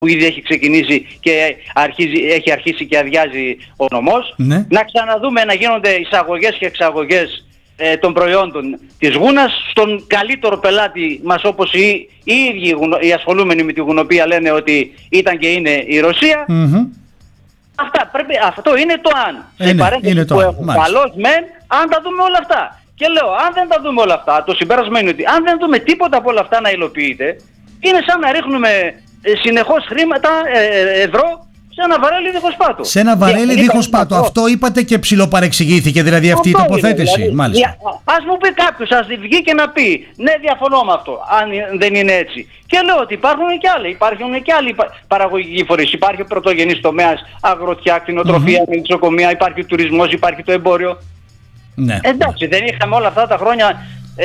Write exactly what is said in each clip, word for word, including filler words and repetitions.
που ήδη έχει ξεκινήσει και αρχίζει, έχει αρχίσει και αδειάζει ο νομός. Ναι. Να ξαναδούμε να γίνονται εισαγωγές και εξαγωγές ε, των προϊόντων της γούνας στον καλύτερο πελάτη μας, όπως οι, οι ίδιοι οι ασχολούμενοι με τη γουνοπία λένε ότι ήταν και είναι η Ρωσία. Mm-hmm. Αυτά, πρέπει, αυτό είναι το αν. Είναι, σε παρένθεση είναι το που έχουμε καλώς μεν, αν τα δούμε όλα αυτά. Και λέω, αν δεν τα δούμε όλα αυτά, το συμπέρασμα είναι ότι αν δεν δούμε τίποτα από όλα αυτά να υλοποιείται, είναι σαν να ρίχνουμε ε, συνεχώς χρήματα, ε, ευρώ, σε ένα βαρέλι δίχως πάτο. Σε ένα βαρέλι δίχως πάτο. Αυτό είπατε και ψιλοπαρεξηγήθηκε, δηλαδή αυτή αυτό η τοποθέτηση. Είναι, δηλαδή, μάλιστα. Ας μου πει κάποιος, ας βγει και να πει, ναι, διαφωνώ με αυτό, αν δεν είναι έτσι. Και λέω ότι υπάρχουν και άλλοι, υπάρχουν και άλλοι παραγωγικοί φορείς. Υπάρχει ο πρωτογενής τομέας, αγροτιά, κτηνοτροφία, mm-hmm. νοσοκομεία, υπάρχει ο τουρισμός, υπάρχει το εμπόριο. Ναι. Εντάξει, δεν είχαμε όλα αυτά τα χρόνια ε,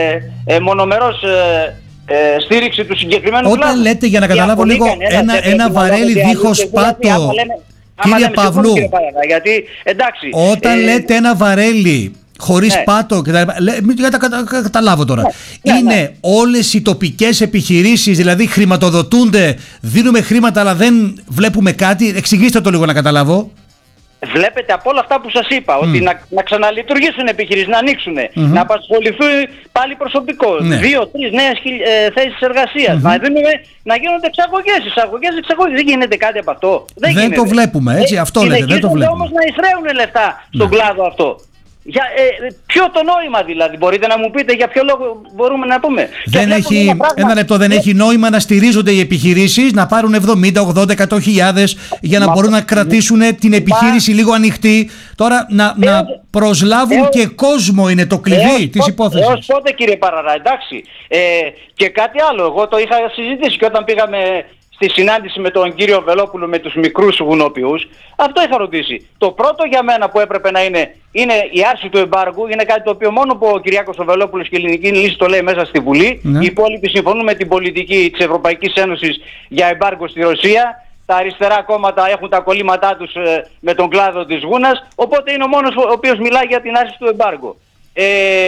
ε, μονομερός ε, ε, στήριξη του συγκεκριμένου Όταν κλάδου. Λέτε, για να καταλάβω λίγο, ένα, ένα, ένα βαρέλι δίχως πάτο, κύριε Παυλού, γιατί, εντάξει, όταν ε, λέτε ένα βαρέλι χωρίς ναι. πάτο, για να κατα, καταλάβω τώρα, ναι, είναι ναι. όλες οι τοπικές επιχειρήσεις, δηλαδή χρηματοδοτούνται, δίνουμε χρήματα αλλά δεν βλέπουμε κάτι, εξηγήστε το λίγο να καταλάβω. Βλέπετε από όλα αυτά που σας είπα, mm. ότι να, να ξαναλειτουργήσουν επιχειρήσεις, να ανοίξουν, mm-hmm. να απασχοληθούν πάλι προσωπικό, ναι. δύο, τρεις νέες ε, θέσεις εργασίας, mm-hmm. να, δίνουμε, να γίνονται εξαγωγές, εισαγωγές, εξαγωγές. Δεν γίνεται κάτι από αυτό. Δεν, δεν το βλέπουμε, έτσι, αυτό ε, λέτε, δεν το βλέπουμε. Όμως να εισραίουν λεφτά στον ναι. κλάδο αυτό. Για, ε, ποιο το νόημα δηλαδή, μπορείτε να μου πείτε για ποιο λόγο μπορούμε να πούμε. Δεν έχει, ένα, πράγμα, ένα λεπτό, δεν ε, έχει νόημα να στηρίζονται οι επιχειρήσεις, να πάρουν εβδομήντα, ογδόντα, εκατό χιλιάδες για να μα, μπορούν να κρατήσουν μα, την επιχείρηση μα, λίγο ανοιχτή. Τώρα να, ε, να προσλάβουν ε, και κόσμο είναι το κλειδί ε, της υπόθεσης. Έως πότε κύριε Παραρά, εντάξει. Ε, και κάτι άλλο, εγώ το είχα συζητήσει και όταν πήγαμε στη συνάντηση με τον κύριο Βελόπουλο με τους μικρούς γουνόπιους, αυτό είχα ρωτήσει. Το πρώτο για μένα που έπρεπε να είναι, είναι η άρση του εμπάργου, είναι κάτι το οποίο μόνο που ο Κυριάκος ο Βελόπουλος και η Ελληνική Λύση το λέει μέσα στη Βουλή. Ναι. Οι υπόλοιποι συμφωνούν με την πολιτική της Ευρωπαϊκής Ένωσης για εμπάργο στη Ρωσία. Τα αριστερά κόμματα έχουν τα κολλήματά τους ε, με τον κλάδο της γούνας, οπότε είναι ο μόνος ο οποίος μιλάει για την άρση του εμπάργου. Ε,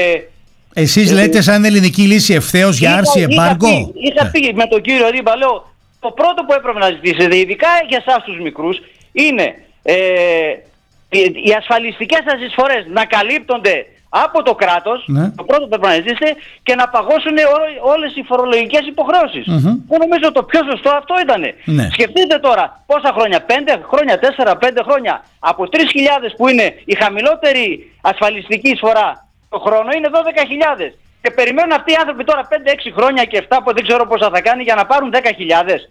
Εσείς ε, λέτε σαν Ελληνική Λύση ευθέως για άρση εμπάργου. Είχα, πει, είχα πει με τον κύριο Ρίμπα, λέω, το πρώτο που έπρεπε να ζητήσετε, ειδικά για εσάς τους μικρούς, είναι ε, οι ασφαλιστικές σας εισφορές να καλύπτονται από το κράτος, ναι. το πρώτο που πρέπει να ζητήσετε, και να παγώσουν ό, όλες οι φορολογικές υποχρεώσεις. Mm-hmm. Εγώ νομίζω το πιο σωστό αυτό ήταν. Ναι. Σκεφτείτε τώρα πόσα χρόνια, πέντε χρόνια, τέσσερα, πέντε χρόνια, από τρεις χιλιάδες που είναι η χαμηλότερη ασφαλιστική εισφορά το χρόνο είναι δώδεκα χιλιάδες. Και περιμένουν αυτοί οι άνθρωποι τώρα πέντε έξι χρόνια και επτά που δεν ξέρω πόσα θα κάνει για να πάρουν δέκα χιλιάδες.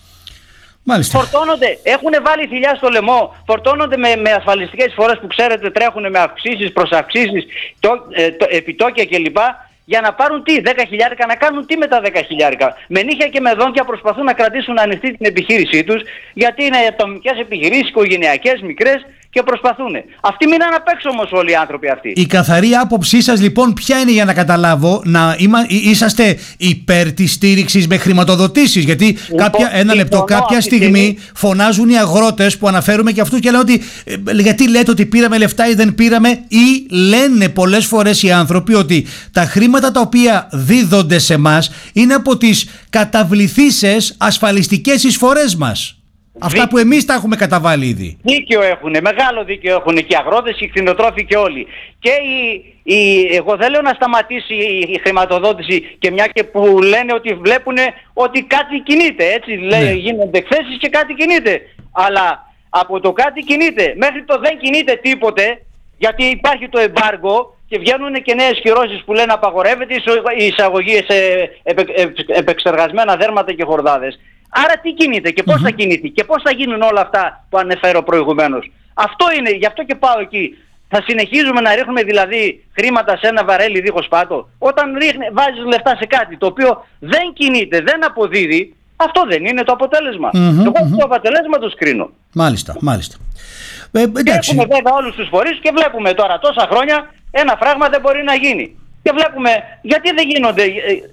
Μάλιστα. Φορτώνονται, έχουν βάλει θηλιά στο λαιμό, φορτώνονται με, με ασφαλιστικές φορές που ξέρετε τρέχουν με αυξήσεις, προσαυξήσεις, το, ε, το, επιτόκια κλπ. Για να πάρουν τι, δέκα χιλιάρικα, να κάνουν τι με τα δέκα χιλιάρικα. Με νύχια και με δόντια προσπαθούν να κρατήσουν ανοιχτή την επιχείρησή τους, γιατί είναι ατομικές επιχειρήσεις, οικογενειακές, μικρές, και προσπαθούν. Αυτοί μείναν απ' έξω όμως όλοι οι άνθρωποι αυτοί. Η καθαρή άποψή σας λοιπόν ποια είναι, για να καταλάβω, να είμα, είσαστε υπέρ της στήριξης με χρηματοδοτήσεις? Γιατί λοιπόν, κάποια, ένα λεπτό, κάποια στιγμή στιγμή φωνάζουν οι αγρότες που αναφέρουμε και αυτούς και λένε ότι ε, γιατί λέτε ότι πήραμε λεφτά ή δεν πήραμε, ή λένε πολλές φορές οι άνθρωποι ότι τα χρήματα τα οποία δίδονται σε μας είναι από τις καταβληθήσεις ασφαλιστικές εισφορές μας. Αυτά Δί... που εμείς τα έχουμε καταβάλει ήδη. Δίκαιο έχουνε, μεγάλο δίκαιο έχουνε και οι αγρότες, οι κτηνοτρόφοι και όλοι. Και η, η, εγώ δεν λέω να σταματήσει η, η χρηματοδότηση, και μια και που λένε ότι βλέπουν ότι κάτι κινείται, έτσι, ναι. Λέει, γίνονται εκθέσεις και κάτι κινείται. Αλλά από το κάτι κινείται μέχρι το δεν κινείται τίποτε, γιατί υπάρχει το εμπάργο και βγαίνουν και νέες κυρώσεις που λένε απαγορεύεται η εισαγωγή σε επε, επεξεργασμένα δέρματα και χορδάδες. Άρα τι κινείται και πώς mm-hmm. θα κινηθεί και πώς θα γίνουν όλα αυτά που ανέφερα προηγουμένως. Αυτό είναι, γι' αυτό και πάω εκεί. Θα συνεχίζουμε να ρίχνουμε δηλαδή χρήματα σε ένα βαρέλι δίχως πάτο? Όταν ρίχνε, βάζεις λεφτά σε κάτι το οποίο δεν κινείται, δεν αποδίδει, αυτό δεν είναι το αποτέλεσμα. Mm-hmm, Εγώ mm-hmm. το αποτέλεσμα τους κρίνω. Μάλιστα, μάλιστα. Ε, και έχουμε βέβαια όλους τους φορείς και βλέπουμε τώρα τόσα χρόνια ένα πράγμα δεν μπορεί να γίνει. Και βλέπουμε γιατί δεν γίνονται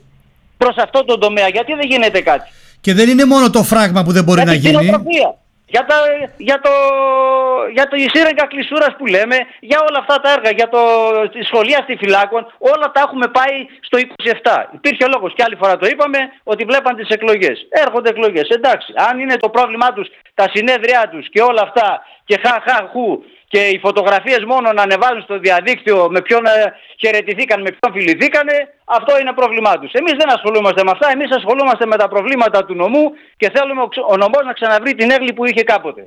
προς αυτό το τομέα, γιατί δεν γίνεται κάτι. Και δεν είναι μόνο το φράγμα που δεν μπορεί για να γίνει. Κτηνοτροφία. Για, τα, για, το, για το σύραγγα κλεισούρας που λέμε, για όλα αυτά τα έργα, για το, τη σχολεία στη Φυλάκων, όλα τα έχουμε πάει στο είκοσι επτά. Υπήρχε λόγος και άλλη φορά το είπαμε ότι βλέπαν τις εκλογές. Έρχονται εκλογές, εντάξει. Αν είναι το πρόβλημά τους τα συνέδριά τους και όλα αυτά και χα χα χου και οι φωτογραφίες μόνο να ανεβάζουν στο διαδίκτυο με ποιον χαιρετηθήκαν, με ποιον φιληθήκανε, αυτό είναι πρόβλημά τους. Εμείς δεν ασχολούμαστε με αυτά, εμείς ασχολούμαστε με τα προβλήματα του νομού και θέλουμε ο νομός να ξαναβρει την έγκλη που είχε κάποτε.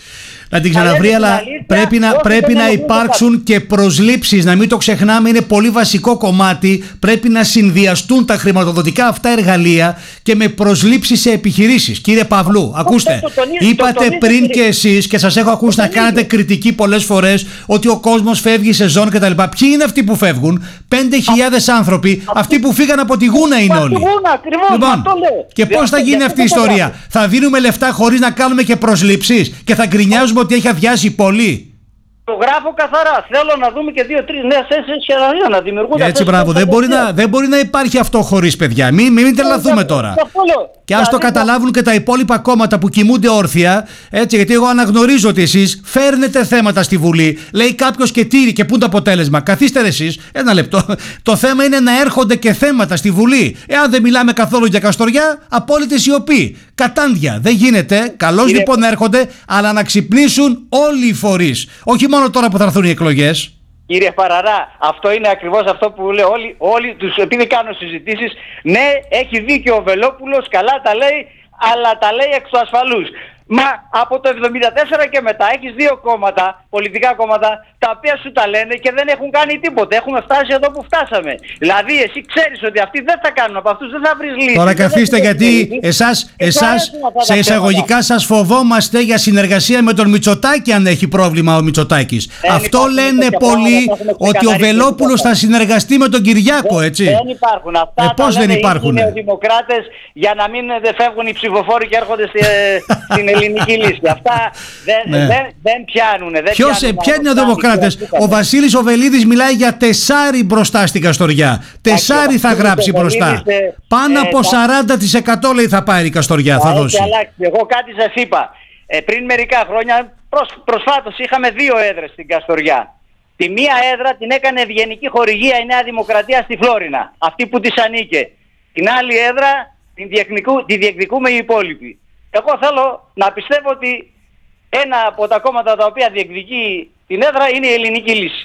Να την ξαναβρει, αλλά αλήθεια, πρέπει να, πρέπει να υπάρξουν και προσλήψεις, να μην το ξεχνάμε, είναι πολύ βασικό κομμάτι. Πρέπει να συνδυαστούν τα χρηματοδοτικά αυτά εργαλεία και με προσλήψεις σε επιχειρήσεις. Κύριε Παυλού, ακούστε, το τονίζω, είπατε το τονίζω, πριν και εσείς και σας έχω ακούσει να κάνετε κριτική πολλές φορές ότι ο κόσμος φεύγει σε ζώνη κτλ. Ποιοι είναι αυτοί που φεύγουν? Πέντε χιλιάδες άνθρωποι, α, αυτοί που φύγαν από τη Γούνα είναι όλοι. Λοιπόν, και πώς θα γίνει αυτή η ιστορία? Θα δίνουμε λεφτά χωρίς να κάνουμε και προσλήψεις και θα γκρινιάζουμε ότι έχει αδειάσει πολύ? Το γράφω καθαρά. Θέλω να δούμε και δύο-τρεις νέες θέσεις και να δημιουργούνται. Έτσι, μπράβο. Δεν μπορεί, να, δεν μπορεί να υπάρχει αυτό χωρίς, παιδιά. Μην, μην τρελαθούμε τώρα. Και ας το καταλάβουν και τα υπόλοιπα κόμματα που κοιμούνται όρθια. Έτσι, γιατί εγώ αναγνωρίζω ότι εσείς φέρνετε θέματα στη Βουλή. Λέει κάποιος και τύρι και πού το αποτέλεσμα? Καθίστε εσείς. Ένα λεπτό. Το θέμα είναι να έρχονται και θέματα στη Βουλή. Εάν δεν μιλάμε καθόλου για Καστοριά, απόλυτη σιωπή. Κατάντια. Δεν γίνεται. Καλώς Κύριε... λοιπόν έρχονται, αλλά να ξυπνήσουν όλοι οι φορείς. Όχι μόνο τώρα που θα έρθουν οι εκλογές. Κύριε Παραρά, αυτό είναι ακριβώς αυτό που λέω όλοι, όλοι τους, επειδή κάνω συζητήσεις. Ναι, έχει δίκιο ο Βελόπουλος, καλά τα λέει, αλλά τα λέει εξ του ασφαλούς. Μα από το εβδομήντα τέσσερα και μετά έχεις δύο κόμματα, πολιτικά κόμματα, τα οποία σου τα λένε και δεν έχουν κάνει τίποτα. Έχουμε φτάσει εδώ που φτάσαμε. Δηλαδή εσύ ξέρεις ότι αυτοί δεν θα κάνουν, από αυτούς δεν θα βρεις λύση. Τώρα καθίστε, γιατί εσάς, εσάς σε εισαγωγικά σας φοβόμαστε για συνεργασία με τον Μητσοτάκη αν έχει πρόβλημα ο Μητσοτάκης. Δεν Αυτό λένε πολλοί, ότι ο Βελόπουλος θα συνεργαστεί με τον Κυριάκο, δεν, έτσι. Δεν υπάρχουν. Αυτά ε, πώς δεν υπάρχουν? Είναι οι δημοκράτες για να μην φεύγουν οι ψηφοφόροι και έρχονται στη, στην ελληνική λύση. Αυτά δεν, ναι. δεν, δεν πιάνουν. Δεν Ποιος, ποια είναι οι δημοκράτες? Ο Βασίλης ο Βελίδης μιλάει για τεσάρι μπροστά στην Καστοριά. Τεσάρι θα γράψει μπροστά. Πάνω από σαράντα τοις εκατό λέει θα πάρει η Καστοριά, θα δώσει. Εγώ κάτι σας είπα. Ε, πριν μερικά χρόνια, προσ, προσφάτως είχαμε δύο έδρες στην Καστοριά. Τη μία έδρα την έκανε ευγενική χορηγία η Νέα Δημοκρατία στη Φλόρινα, αυτή που της ανήκε. Την άλλη έδρα την, διεκδικού, την διεκδικούμε οι υπόλοιποι. Εγώ θέλω να πιστεύω ότι ένα από τα κόμματα τα οποία διεκδικεί την έδρα είναι η ελληνική λύση.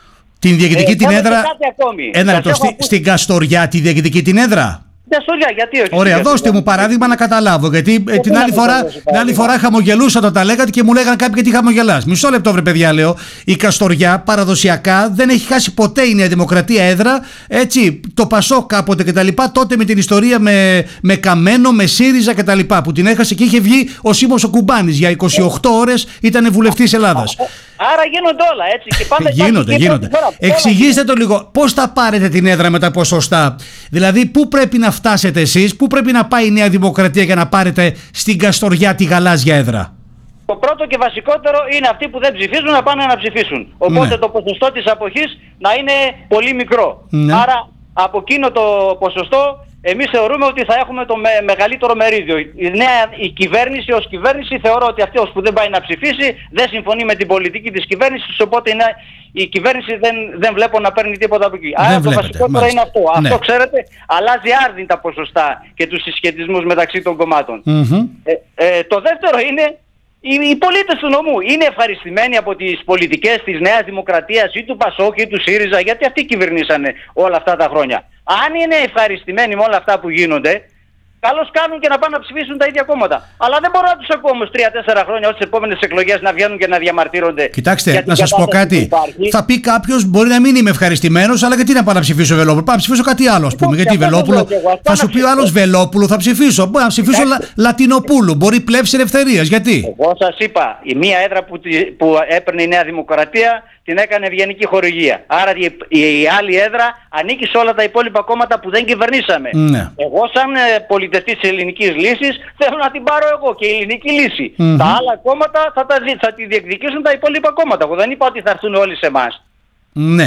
Την διεκδικεί ε, την έδρα. Ένα λεπτό. Στη, στην Καστοριά τη διεκδικεί την έδρα. Καστοριά, γιατί όχι? Ωραία, δώστε μου παράδειγμα να καταλάβω. Γιατί ε, την, άλλη φορά, την άλλη φορά χαμογελούσα όταν τα λέγατε και μου λέγανε κάποιοι γιατί χαμογελάς. Μισό λεπτό, βρε παιδιά, λέω. Η Καστοριά παραδοσιακά δεν έχει χάσει ποτέ η Νέα Δημοκρατία έδρα. Έτσι, το Πασό κάποτε κτλ. Τότε με την ιστορία με, με Καμένο, με ΣΥΡΙΖΑ κτλ. Που την έχασε και είχε βγει ο Σίμος ο Κουμπάνης. Για είκοσι οκτώ ώρες ήταν βουλευτής Ελλάδας. Άρα γίνονται όλα, έτσι. Και πάμε γίνονται, γίνονται. Εξηγήστε το λίγο. Πώς θα πάρετε την έδρα με τα ποσοστά? Δηλαδή, πού πρέπει να φτάσετε εσείς, πού πρέπει να πάει η Νέα Δημοκρατία για να πάρετε στην Καστοριά τη γαλάζια έδρα? Το πρώτο και βασικότερο είναι αυτοί που δεν ψηφίζουν να πάνε να ψηφίσουν. Οπότε ναι. το ποσοστό της αποχής να είναι πολύ μικρό. Ναι. Άρα από εκείνο το ποσοστό εμείς θεωρούμε ότι θα έχουμε το με, μεγαλύτερο μερίδιο. Η νέα η κυβέρνηση ως κυβέρνηση θεωρώ ότι αυτός που δεν πάει να ψηφίσει δεν συμφωνεί με την πολιτική της κυβέρνησης, οπότε είναι, η κυβέρνηση δεν, δεν βλέπω να παίρνει τίποτα από εκεί. Άρα το βασικότερο μάλιστα. είναι αυτό. Ναι. Αυτό ξέρετε αλλάζει άρδιν τα ποσοστά και τους συσχετισμούς μεταξύ των κομμάτων. Mm-hmm. Ε, ε, το δεύτερο είναι οι, οι πολίτες του νομού είναι ευχαριστημένοι από τις πολιτικές της Νέας Δημοκρατίας ή του Πασόκ ή του ΣΥΡΙΖΑ, γιατί αυτοί κυβερνήσανε όλα αυτά τα χρόνια. Αν είναι ευχαριστημένοι με όλα αυτά που γίνονται, καλώς κάνουν και να πάνε να ψηφίσουν τα ίδια κόμματα. Αλλά δεν μπορώ να τους ακούω όμως τρία τέσσερα χρόνια ως τις επόμενες εκλογές να βγαίνουν και να διαμαρτύρονται. Κοιτάξτε, να σας πω κάτι. Θα πει κάποιος, μπορεί να μην είμαι ευχαριστημένος, αλλά γιατί να πάω να ψηφίσω Βελόπουλο? Πάω να ψηφίσω κάτι άλλο, ας πούμε. Γιατί Βελόπουλο. Θα σου πει ο άλλος Βελόπουλο, θα ψηφίσω. Μπορεί να ψηφίσω λα, Λατινοπούλου. Μπορεί Πλεύση Ελευθερίας. Γιατί? Εγώ σας είπα, η μία έδρα που, που έπαιρνε η Νέα Δημοκρατία την έκανε ευγενική χορηγία. Άρα η, η άλλη έδρα ανήκει σε όλα τα υπόλοιπα κόμματα που δεν κυβερνήσαμε. Ναι. Εγώ σαν ε, πολιτευτής της ελληνικής λύσης θέλω να την πάρω εγώ και η ελληνική λύση. Mm-hmm. Τα άλλα κόμματα θα, τα, θα τη διεκδικήσουν τα υπόλοιπα κόμματα. Εγώ δεν είπα ότι θα έρθουν όλοι σε εμάς. Ναι.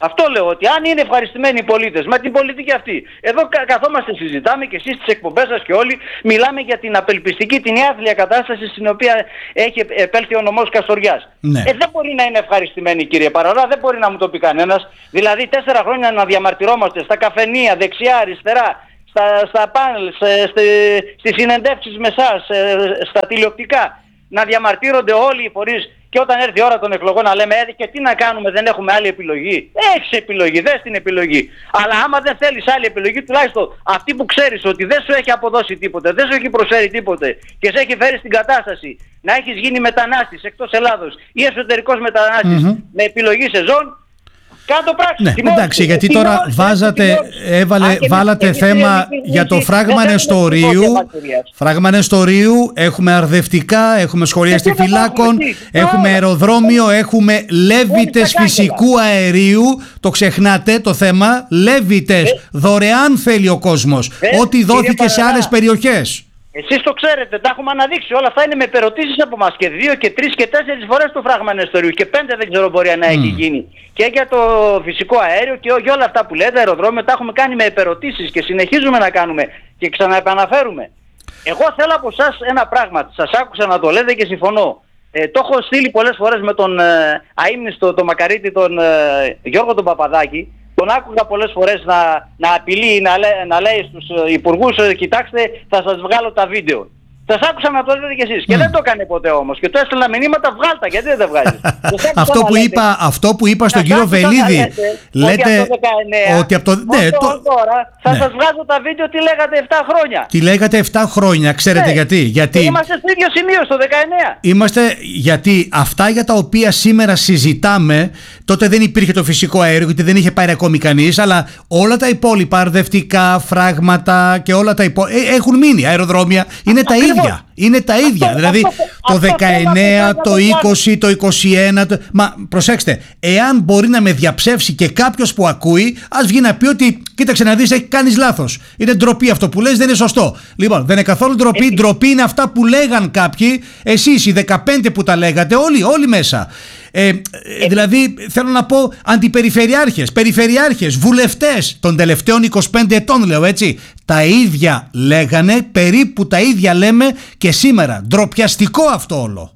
Αυτό λέω, ότι αν είναι ευχαριστημένοι οι πολίτες με την πολιτική αυτή, εδώ κα- καθόμαστε, συζητάμε και εσείς στις εκπομπές σας και όλοι μιλάμε για την απελπιστική, την άθλια κατάσταση στην οποία έχει επέλθει ο νομός Καστοριάς. Ναι. Ε, δεν μπορεί να είναι ευχαριστημένοι, κύριε Παραρά, δεν μπορεί να μου το πει κανένας. Δηλαδή τέσσερα χρόνια να διαμαρτυρόμαστε στα καφενεία, δεξιά, αριστερά, στα, στα πάνελ, στη, στις συνεντεύξεις με εσάς, στα τηλεοπτικά, να διαμαρτύρονται όλοι οι φορείς. Και όταν έρθει η ώρα των εκλογών να λέμε ε, και τι να κάνουμε, δεν έχουμε άλλη επιλογή. Έχεις επιλογή, δες την επιλογή. Αλλά άμα δεν θέλεις άλλη επιλογή, τουλάχιστον αυτή που ξέρεις ότι δεν σου έχει αποδώσει τίποτε, δεν σου έχει προσφέρει τίποτε και σε έχει φέρει στην κατάσταση να έχεις γίνει μετανάστης εκτός Ελλάδος ή εσωτερικός μετανάστης mm-hmm. με επιλογή σεζόν, κάτω πράξη. Ναι, τιμώστε. εντάξει, γιατί τιμώστε, τώρα βάζατε, τιμώστε. έβαλε, βάλατε εμείς, θέμα εμείς, για το φράγμα Νεστορίου. Φράγμα Νεστορίου, έχουμε αρδευτικά, έχουμε σχολεία στη Φυλάκων, έχουμε αεροδρόμιο, έχουμε λέβητες φυσικού αερίου. Το ξεχνάτε το θέμα. Λέβητες, ε, δωρεάν θέλει ο κόσμος. Ε, ό,τι δόθηκε σε άλλες περιοχές. Εσείς το ξέρετε, τα έχουμε αναδείξει. Όλα αυτά είναι με περωτήσεις από μας και δύο και τρεις και τέσσερις φορές το φράγμα Νεστορίου και πέντε δεν ξέρω μπορεί να mm. έχει γίνει. Και για το φυσικό αέριο και για όλα αυτά που λέτε, αεροδρόμιο, τα έχουμε κάνει με επερωτήσεις και συνεχίζουμε να κάνουμε και ξαναεπαναφέρουμε. Εγώ θέλω από εσάς ένα πράγμα, σας άκουσα να το λέτε και συμφωνώ. Ε, το έχω στείλει πολλές φορές με τον ε, αείμνηστο, τον μακαρίτη, τον ε, Γιώργο τον Παπαδάκη. Τον άκουγα πολλές φορές να, να απειλεί, να, λέ, να λέει στους υπουργούς, κοιτάξτε θα σας βγάλω τα βίντεο. Σας άκουσα να το λέτε κι εσείς. Mm. Και δεν το έκανε ποτέ όμως. Και το έστειλα μηνύματα, βγάλτα, γιατί δεν τα βγάζεις. αυτό, που είπα, αυτό που είπα στον κύριο Βελίδη, λέτε ότι από το δεκαεννέα, ότι από το... ναι, το... τώρα θα ναι. σας βγάζω τα βίντεο τι λέγατε επτά χρόνια. Τι λέγατε επτά χρόνια, ξέρετε ναι. γιατί. γιατί... Είμαστε στο ίδιο σημείο, στο δεκαεννέα. Είμαστε, γιατί αυτά για τα οποία σήμερα συζητάμε, τότε δεν υπήρχε το φυσικό αέριο, γιατί δεν είχε πάρει ακόμη κανείς, αλλά όλα τα υπόλοιπα, αρδευτικά, φράγματα και όλα τα υπόλοιπα, έχουν μείνει, αεροδρόμια, είναι τα ίδια. Είναι τα ίδια. Αυτό, δηλαδή αυτό, το δεκαεννέα, το είκοσι, το είκοσι ένα. Το... Μα προσέξτε, εάν μπορεί να με διαψεύσει και κάποιος που ακούει, ας βγει να πει ότι κοίταξε να δεις, έχει κάνεις λάθος. Είναι ντροπή αυτό που λες, δεν είναι σωστό. Λοιπόν, δεν είναι καθόλου ντροπή. Ε, ντροπή είναι αυτά που λέγαν κάποιοι, εσείς οι δεκαπέντε που τα λέγατε, όλοι, όλοι μέσα. Ε, ε, δηλαδή θέλω να πω αντιπεριφερειάρχες, περιφερειάρχες, βουλευτές των τελευταίων είκοσι πέντε ετών, λέω έτσι, τα ίδια λέγανε, περίπου τα ίδια λέμε και σήμερα. Ντροπιαστικό αυτό όλο.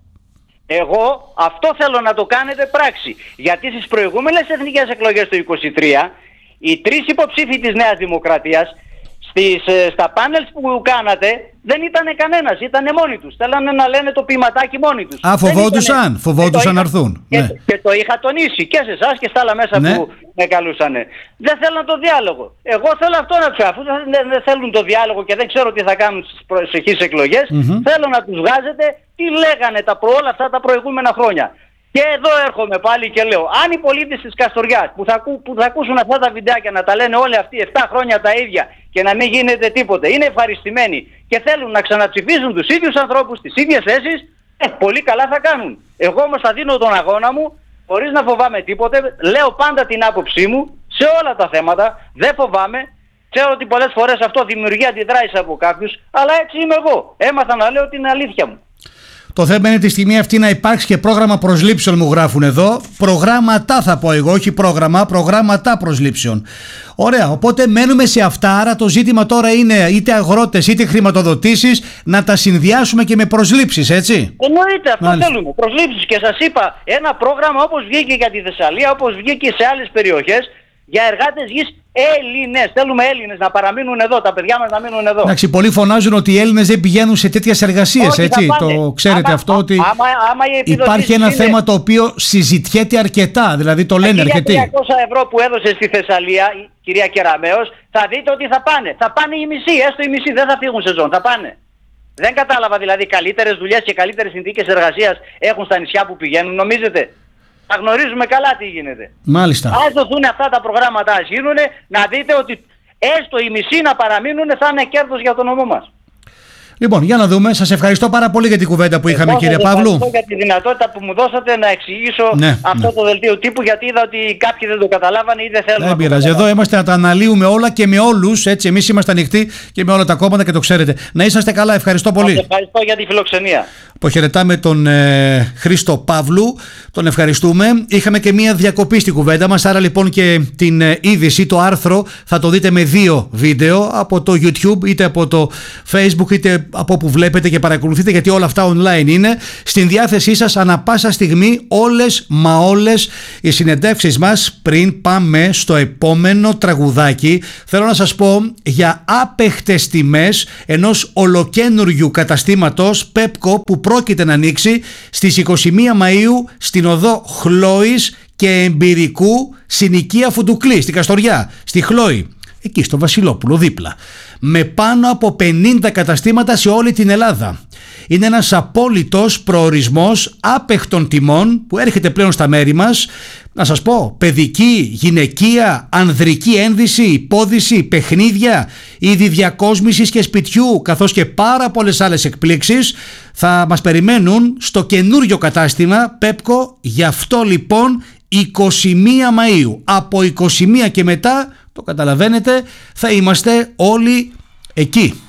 Εγώ αυτό θέλω να το κάνετε πράξη, γιατί στις προηγούμενες εθνικές εκλογές του είκοσι τρία οι τρεις υποψήφοι της Νέας Δημοκρατίας στις, στα πάνελς που κάνατε δεν ήταν κανένας, ήταν μόνοι τους. Θέλανε να λένε το ποιηματάκι μόνοι τους. Α, φοβόντουσαν, ήτανε, φοβόντουσαν να έρθουν. Και, ναι. και το είχα τονίσει και σε εσάς και στα άλλα μέσα ναι. που με καλούσανε. Δεν θέλουν το διάλογο. Εγώ θέλω αυτό να τους, αφού δεν, δεν θέλουν το διάλογο και δεν ξέρω τι θα κάνουν στις προσεχείς εκλογές, mm-hmm. θέλω να τους βγάζετε τι λέγανε τα προ, όλα αυτά τα προηγούμενα χρόνια. Και εδώ έρχομαι πάλι και λέω, αν οι πολίτες της Καστοριάς που θα, που θα ακούσουν αυτά τα βιντεάκια να τα λένε όλοι αυτοί επτά χρόνια τα ίδια και να μην γίνεται τίποτε, είναι ευχαριστημένοι και θέλουν να ξαναψηφίσουν τους ίδιους ανθρώπους στις ίδιες θέσεις, ε, πολύ καλά θα κάνουν. Εγώ όμως θα δίνω τον αγώνα μου χωρίς να φοβάμαι τίποτε, λέω πάντα την άποψή μου σε όλα τα θέματα, δεν φοβάμαι. Ξέρω ότι πολλές φορές αυτό δημιουργεί αντιδράσεις από κάποιους, αλλά έτσι είμαι εγώ. Έμαθα να λέω την αλήθεια μου. Το θέμα είναι τη στιγμή αυτή να υπάρξει και πρόγραμμα προσλήψεων, μου γράφουν εδώ. Προγράμματα θα πω εγώ, όχι πρόγραμμα, προγράμματα προσλήψεων. Ωραία, οπότε μένουμε σε αυτά. Άρα το ζήτημα τώρα είναι είτε αγρότες είτε χρηματοδοτήσεις να τα συνδυάσουμε και με προσλήψεις, έτσι. Εννοείται, αυτό Μάλιστα. θέλουμε. Προσλήψεις. Και σας είπα, ένα πρόγραμμα όπως βγήκε για τη Θεσσαλία, όπως βγήκε σε άλλες περιοχές, για εργάτες γης Έλληνες. Θέλουμε Έλληνες να παραμείνουν εδώ, τα παιδιά μας να μείνουν εδώ. Εντάξει, πολλοί φωνάζουν ότι οι Έλληνες δεν πηγαίνουν σε τέτοιες εργασίες, έτσι. Το ξέρετε άμα, αυτό, ότι άμα, άμα υπάρχει ένα είναι... θέμα το οποίο συζητιέται αρκετά, δηλαδή το λένε αρκετοί. Για τριακόσια ευρώ που έδωσε στη Θεσσαλία η κυρία Κεραμέως, θα δείτε ότι θα πάνε. Θα πάνε οι μισοί, έστω οι μισοί, δεν θα φύγουν σεζόν, θα πάνε. Δεν κατάλαβα δηλαδή καλύτερες δουλειές και καλύτερες συνθήκες εργασίας έχουν στα νησιά που πηγαίνουν, νομίζετε. Θα γνωρίζουμε καλά τι γίνεται. Μάλιστα. Αν δοθούν αυτά τα προγράμματα, ας γίνουνε, να δείτε ότι έστω οι μισοί να παραμείνουν θα είναι κέρδος για τον νομό μας. Λοιπόν, για να δούμε. Σας ευχαριστώ πάρα πολύ για την κουβέντα που είχαμε, κύριε Παύλου. Ευχαριστώ για τη δυνατότητα που μου δώσατε να εξηγήσω ναι, αυτό ναι. το δελτίο τύπου, γιατί είδα ότι κάποιοι δεν το καταλάβανε ή δεν θέλουν. Δεν πειράζει. Εδώ είμαστε να τα αναλύουμε όλα και με όλους. Έτσι, εμείς είμαστε ανοιχτοί και με όλα τα κόμματα και το ξέρετε. Να είσαστε καλά. Ευχαριστώ πολύ. Σας ευχαριστώ για τη φιλοξενία. Αποχαιρετάμε τον ε, Χρήστο Παύλου, τον ευχαριστούμε. Είχαμε και μία διακοπή στην κουβέντα μας, άρα λοιπόν και την ε, είδηση, το άρθρο θα το δείτε με δύο βίντεο από το YouTube είτε από το Facebook είτε από όπου βλέπετε και παρακολουθείτε, γιατί όλα αυτά online είναι στην διάθεσή σας ανά πάσα στιγμή, όλες μα όλες οι συνεντεύξεις μας. Πριν πάμε στο επόμενο τραγουδάκι, θέλω να σας πω για άπεχτες τιμές ενός ολοκένουργιου καταστήματος Pepco που πρόκειται να ανοίξει στις είκοσι μία Μαΐου στην οδό Χλόης και Εμπειρικού, συνοικία Φουντουκλή, στην Καστοριά, στη Χλόη, εκεί στο Βασιλόπουλο δίπλα, με πάνω από πενήντα καταστήματα σε όλη την Ελλάδα. Είναι ένας απόλυτος προορισμός άπεχτων τιμών που έρχεται πλέον στα μέρη μας. Να σας πω, παιδική, γυναικεία, ανδρική ένδυση, υπόδυση, παιχνίδια, είδη διακόσμησης και σπιτιού, καθώς και πάρα πολλές άλλες εκπλήξεις θα μας περιμένουν στο καινούριο κατάστημα Pepco. Γι' αυτό λοιπόν είκοσι μία Μαΐου, από είκοσι μία και μετά, το καταλαβαίνετε, θα είμαστε όλοι εκεί.